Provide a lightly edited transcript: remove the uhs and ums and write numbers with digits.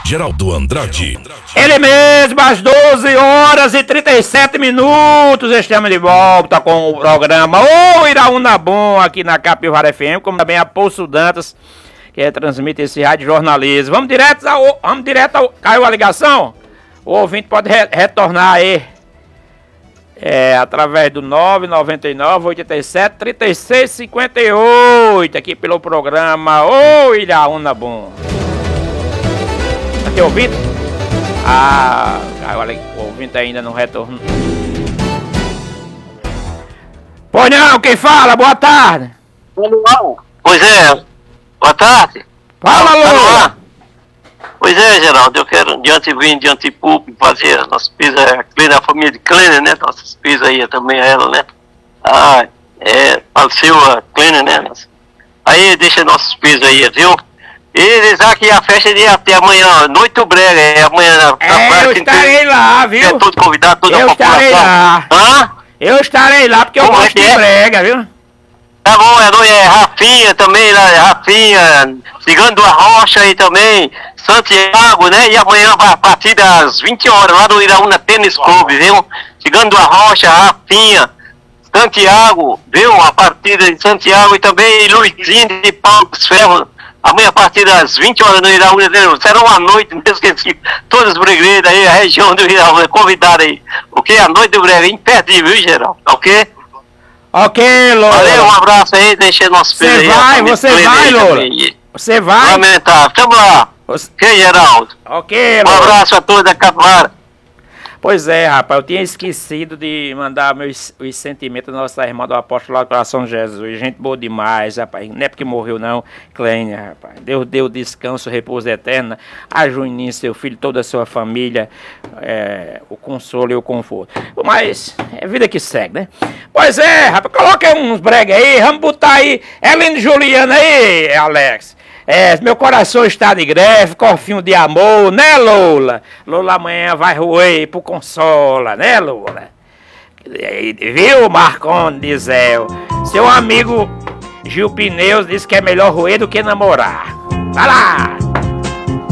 Geraldo Andrade. Ele mesmo, às 12 horas e 37 minutos, estamos de volta com o programa Ô Iraúna Bom, aqui na Capivara FM, como também a Poço Dantas, que transmite esse rádio jornalismo. Vamos direto ao... Caiu a ligação? O ouvinte pode retornar aí. Através do 999-87-3658, aqui pelo programa Ô Iraúna Bom. Tá aqui ouvindo? Olha, o ouvinte ainda não retornou. Pois não, quem fala? Boa tarde. Pois é, boa tarde. Fala, Lula. Pois é, Geraldo, eu quero diante público fazer as nossas pizzas, a família de Kleiner, né? Nossas pizzas aí também a ela, né? Faleceu a Kleiner, né? Aí deixa nossas pizzas aí, viu? E eles aqui a festa de até amanhã, noite do brega, amanhã na praia. Eu estarei lá, viu? É tudo convidado, toda a população. Eu estarei lá. Hã? Eu estarei lá porque eu gosto de brega, viu? Tá bom, Rafinha também, Rafinha, Cigano da Rocha aí também, Santiago, né? E amanhã vai a partir das 20 horas lá do Iraúna Tênis Clube, viu? Cigano da Rocha, Rafinha, Santiago, viu? A partida de Santiago e também Luizinho de Paulo dos Ferros. Amanhã a partir das 20 horas no Iraúna, será uma noite, não esqueci, todas as brigreiras aí, a região do Iraúna, convidada aí. Ok? A noite do brega é imperdível, viu, Geraldo? Ok? Ok, Lola. Valeu, um abraço aí, deixei nosso filho aí. Você vai, Lola. Você vai. Lamentável. Tamo lá. Ok, Geraldo. Ok, Lola. Um abraço a todos da Capivara. Pois é, rapaz, eu tinha esquecido de mandar os sentimentos da nossa irmã do apóstolo do Coração de Jesus. Gente boa demais, rapaz. Não é porque morreu, não. Kleiner, rapaz. Deus deu descanso, repouso eterno. A Juninho, seu filho, toda a sua família. O consolo e o conforto. Mas é vida que segue, né? Pois é, rapaz. Coloca aí uns brega aí. Vamos botar aí Helene Juliana aí, Alex. Meu coração está de greve, corfinho de amor, né, Lola? Lola amanhã vai roer pro Consola, né, Lola? Viu, Marconi de Zé? Seu amigo Gil Pneus disse que é melhor roer do que namorar. Vai lá!